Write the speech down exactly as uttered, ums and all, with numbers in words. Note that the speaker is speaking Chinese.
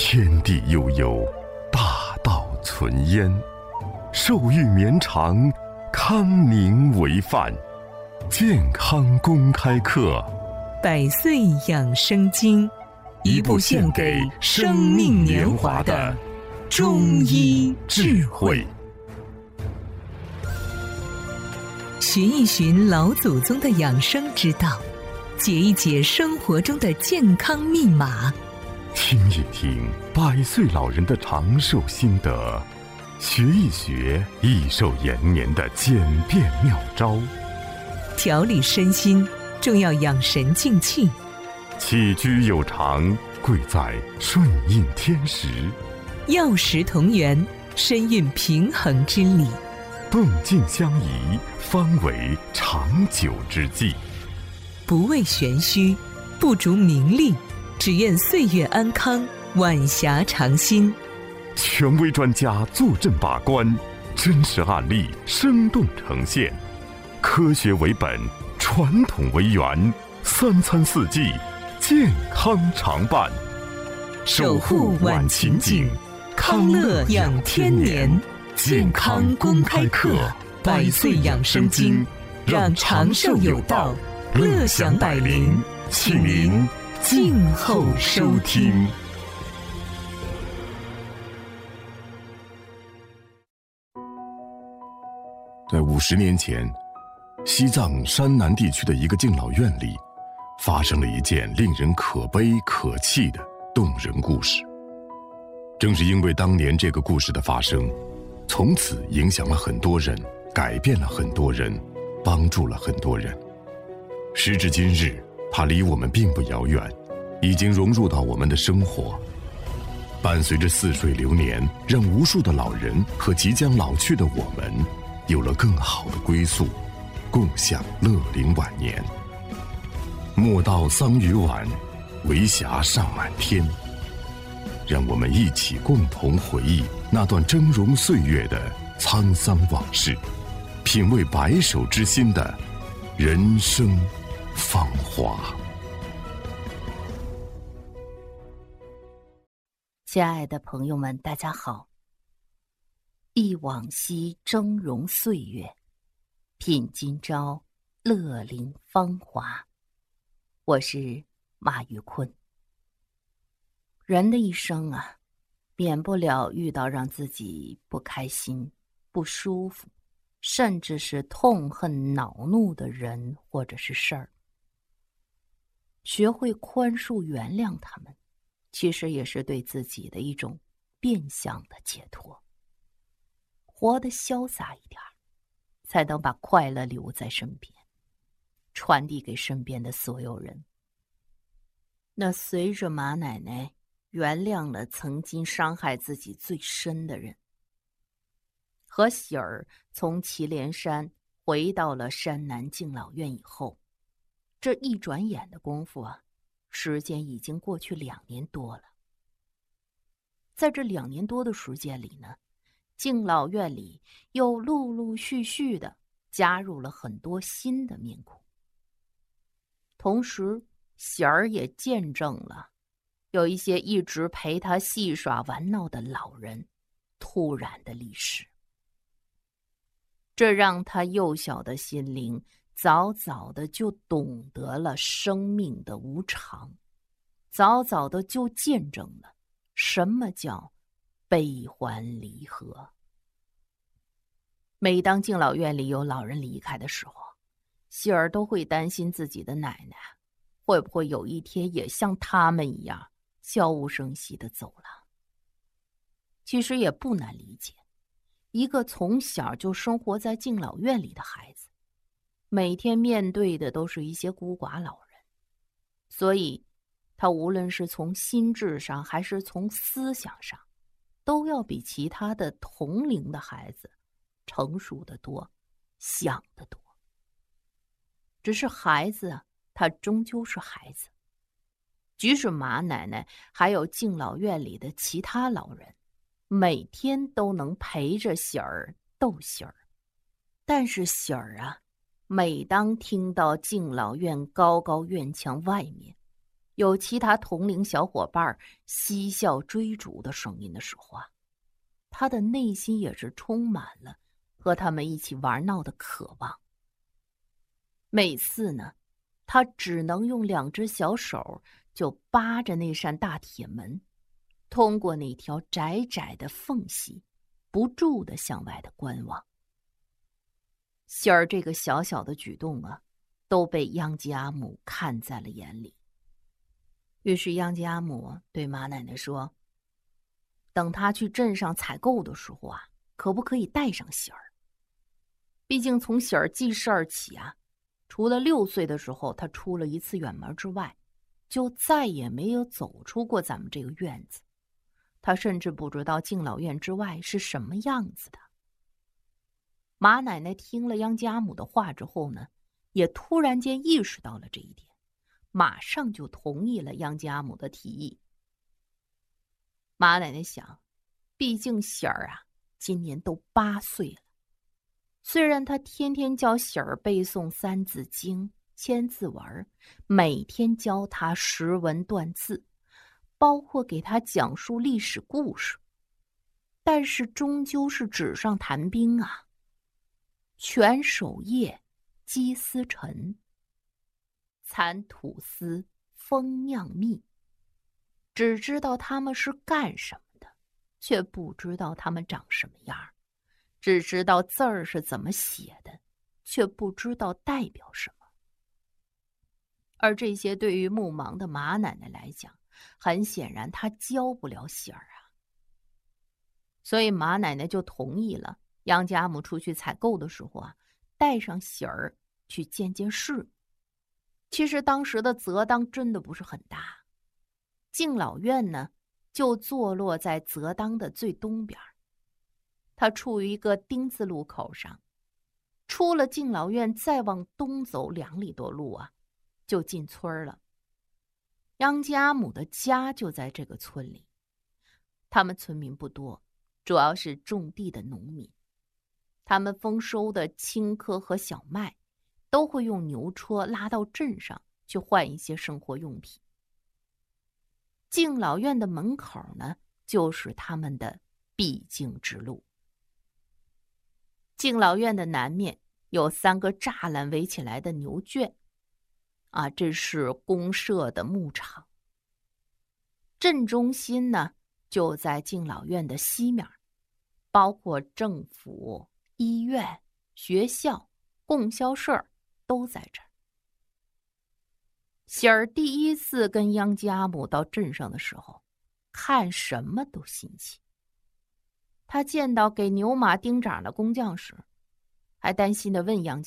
天地悠悠，大道存焉。寿育绵长，康宁为范。健康公开课， 百岁养生经，一部献给生命年华的中医智慧。寻一寻老祖宗的养生之道，解一解生活中的健康密码， 听一听百岁老人的长寿心得，学一学益寿延年的简便妙招。 调理身心，重要养神静气。 起居有常，贵在顺应天时。 药食同源，深蕴平衡之理。 动静相宜，方为长久之计。 不为玄虚，不逐名利，只愿岁月安康，晚霞长新。 权威专家坐镇把关，真实案例生动呈现。科学为本，传统为源，三餐四季，健康常伴。 守护晚晴景，康乐养天年。健康公开课，百岁养生经，让长寿有道，乐享百龄，请您静候收听。 在五十年前，西藏山南地区的一个敬老院里，发生了一件令人可悲可泣的动人故事。正是因为当年这个故事的发生，从此影响了很多人，改变了很多人，帮助了很多人。时至今日，它离我们并不遥远，已经融入到我们的生活，伴随着似水流年，让无数的老人和即将老去的我们有了更好的归宿，共享乐龄晚年。莫道桑榆晚，为霞尚满天。让我们一起共同回忆那段峥嵘岁月的沧桑往事，品味白首之心的人生芳华。 亲爱的朋友们，大家好。忆往昔峥嵘岁月，品今朝乐龄芳华。我是马玉坤。人的一生啊，免不了遇到让自己不开心、不舒服，甚至是痛恨恼怒的人或者是事儿。学会宽恕原谅他们，其实也是对自己的一种变相的解脱。活得潇洒一点，才能把快乐留在身边，传递给身边的所有人。那随着马奶奶原谅了曾经伤害自己最深的人，和喜儿从祁连山回到了山南敬老院以后，这一转眼的功夫啊，时间已经过去两年多了。在这两年多的时间里呢，敬老院里又陆陆续续的加入了很多新的面孔，同时喜儿也见证了有一些一直陪他戏耍玩闹的老人突然的离世，这让他幼小的心灵早早的就懂得了生命的无常，早早的就见证了什么叫悲欢离合。每当敬老院里有老人离开的时候，喜儿都会担心自己的奶奶会不会有一天也像他们一样悄无声息地走了。其实也不难理解，一个从小就生活在敬老院里的孩子，每天面对的都是一些孤寡老人，所以他无论是从心智上还是从思想上，都要比其他的同龄的孩子成熟得多，想得多。只是孩子啊，他终究是孩子。即使马奶奶还有敬老院里的其他老人每天都能陪着喜儿逗喜儿，但是喜儿啊，每当听到敬老院高高院墙外面有其他同龄小伙伴嬉笑追逐的声音的时候啊，他的内心也是充满了和他们一起玩闹的渴望。每次呢，他只能用两只小手就扒着那扇大铁门，通过那条窄窄的缝隙，不住地向外的观望。希儿这个小小的举动啊，都被央吉阿姆看在了眼里。于是央吉阿姆对马奶奶说，等他去镇上采购的时候啊，可不可以带上喜儿？毕竟从喜儿记事儿起啊，除了六岁的时候他出了一次远门之外，就再也没有走出过咱们这个院子。他甚至不知道敬老院之外是什么样子的。马奶奶听了央吉阿姆的话之后呢，也突然间意识到了这一点，马上就同意了央吉阿姆的提议。马奶奶想，毕竟喜儿啊今年都八岁了，虽然她天天教喜儿背诵三字经、千字文，每天教她识文断字，包括给她讲述历史故事，但是终究是纸上谈兵啊。全守夜，鸡丝尘，蚕吐丝，蜂酿蜜，只知道他们是干什么的，却不知道他们长什么样；只知道字儿是怎么写的，却不知道代表什么。而这些对于目盲的马奶奶来讲，很显然她教不了喜儿啊。所以马奶奶就同意了央吉阿姆出去采购的时候啊，带上喜儿去见见世。其实当时的泽当真的不是很大，敬老院呢就坐落在泽当的最东边，它处于一个丁字路口上。出了敬老院再往东走两里多路啊，就进村了。央吉阿姆的家就在这个村里，他们村民不多，主要是种地的农民。他们丰收的青稞和小麦都会用牛车拉到镇上去换一些生活用品。敬老院的门口呢，就是他们的必经之路。敬老院的南面有三个栅栏围起来的牛圈，啊，这是公社的牧场。镇中心呢，就在敬老院的西面，包括政府、医院、学校、供销社都在这儿。喜儿第一次跟央吉阿姆到镇上的时候，看什么都新奇。他见到给牛马钉掌的工匠时，还担心地问央吉